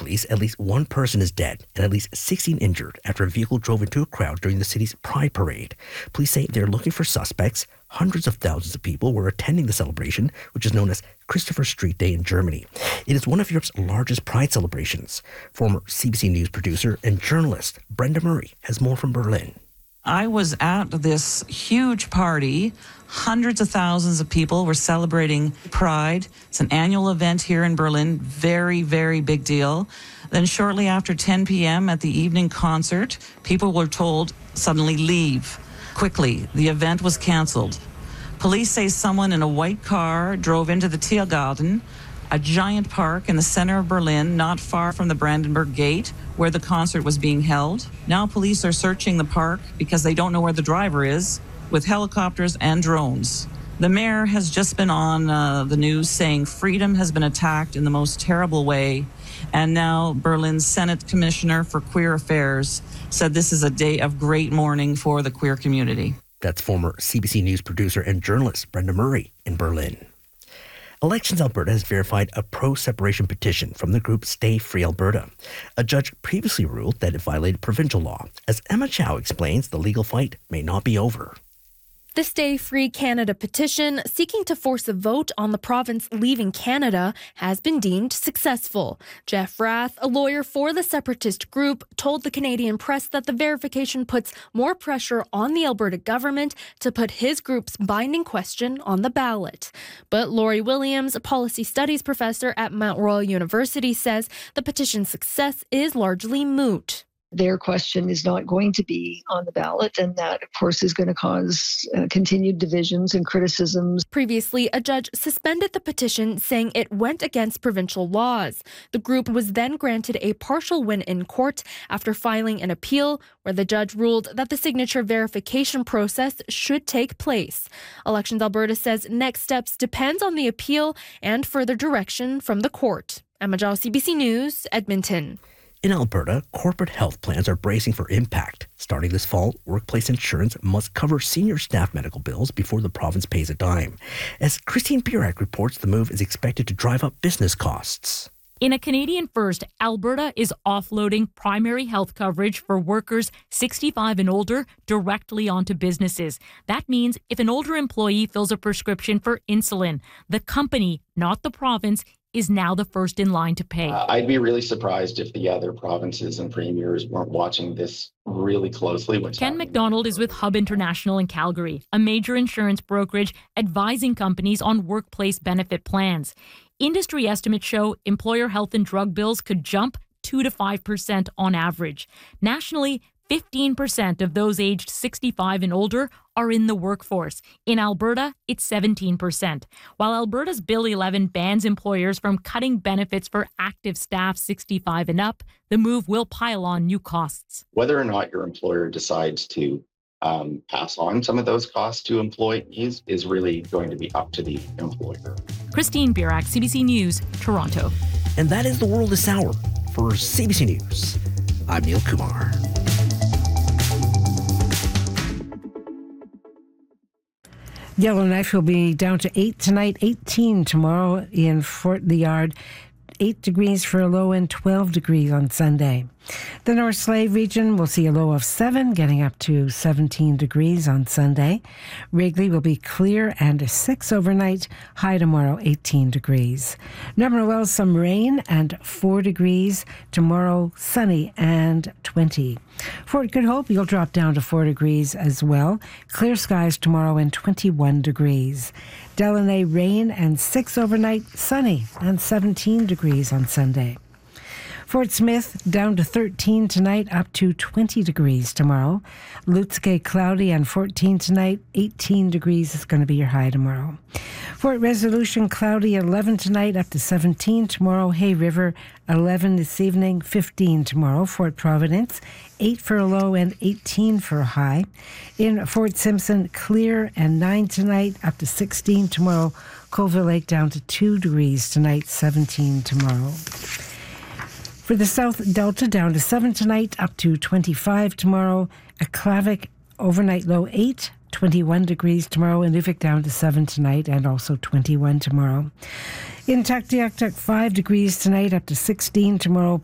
police, at least one person is dead and at least 16 injured after a vehicle drove into a crowd during the city's Pride Parade. Police say they're looking for suspects. Hundreds of thousands of people were attending the celebration, which is known as Christopher Street Day in Germany. It is one of Europe's largest pride celebrations. Former CBC News producer and journalist Brenda Murray has more from Berlin. I was at this huge party. Hundreds of thousands of people were celebrating Pride. It's an annual event here in Berlin. Very, very big deal. Then shortly after 10 p.m. at the evening concert, people were told suddenly leave. Quickly, the event was canceled. Police say someone in a white car drove into the Tiergarten, a giant park in the center of Berlin, not far from the Brandenburg Gate, where the concert was being held. Now police are searching the park because they don't know where the driver is, with helicopters and drones. The mayor has just been on the news saying freedom has been attacked in the most terrible way. And now Berlin's Senate Commissioner for Queer Affairs said this is a day of great mourning for the queer community. That's former CBC News producer and journalist Brenda Murray in Berlin. Elections Alberta has verified a pro-separation petition from the group Stay Free Alberta. A judge previously ruled that it violated provincial law. As Emma Chow explains, the legal fight may not be over. The Stay Free Canada petition, seeking to force a vote on the province leaving Canada, has been deemed successful. Jeff Rath, a lawyer for the separatist group, told the Canadian Press that the verification puts more pressure on the Alberta government to put his group's binding question on the ballot. But Laurie Williams, a policy studies professor at Mount Royal University, says the petition's success is largely moot. Their question is not going to be on the ballot, and that, of course, is going to cause continued divisions and criticisms. Previously, a judge suspended the petition, saying it went against provincial laws. The group was then granted a partial win in court after filing an appeal, where the judge ruled that the signature verification process should take place. Elections Alberta says next steps depend on the appeal and further direction from the court. Emma Jal, CBC News, Edmonton. In Alberta, corporate health plans are bracing for impact. Starting this fall, workplace insurance must cover senior staff medical bills before the province pays a dime. As Christine Burak reports, the move is expected to drive up business costs. In a Canadian first, Alberta is offloading primary health coverage for workers 65 and older directly onto businesses. That means if an older employee fills a prescription for insulin, the company, not the province, is now the first in line to pay. I'd be really surprised if the other provinces and premiers weren't watching this really closely. Ken McDonald is with Hub International in Calgary, a major insurance brokerage advising companies on workplace benefit plans. Industry estimates show employer health and drug bills could jump 2 to 5% on average. Nationally, 15% of those aged 65 and older are in the workforce. In Alberta, it's 17%. While Alberta's Bill 11 bans employers from cutting benefits for active staff 65 and up, the move will pile on new costs. Whether or not your employer decides to pass on some of those costs to employees is really going to be up to the employer. Christine Burak, CBC News, Toronto. And that is the world this hour. For CBC News, I'm Neil Kumar. Yellowknife will be down to 8 tonight, 18 tomorrow in Fort Liard. 8 degrees for a low and 12 degrees on Sunday. The North Slave region will see a low of 7, getting up to 17 degrees on Sunday. Wrigley will be clear and 6 overnight. High tomorrow, 18 degrees. Number Wells, some rain and 4 degrees. Tomorrow, sunny and 20. Fort Good Hope, you'll drop down to 4 degrees as well. Clear skies tomorrow and 21 degrees. Delaney, rain and 6 overnight. Sunny and 17 degrees on Sunday. Fort Smith, down to 13 tonight, up to 20 degrees tomorrow. Lutske, cloudy and 14 tonight. 18 degrees is going to be your high tomorrow. Fort Resolution, cloudy, 11 tonight, up to 17 tomorrow. Hay River, 11 this evening, 15 tomorrow. Fort Providence, 8 for a low and 18 for a high. In Fort Simpson, clear and 9 tonight, up to 16 tomorrow. Colville Lake, down to 2 degrees tonight, 17 tomorrow. For the South Delta, down to 7 tonight, up to 25 tomorrow. Aklavik, overnight low 8, 21 degrees tomorrow. Inuvik, down to 7 tonight and also 21 tomorrow. In Tuktoyaktuk, 5 degrees tonight, up to 16 tomorrow.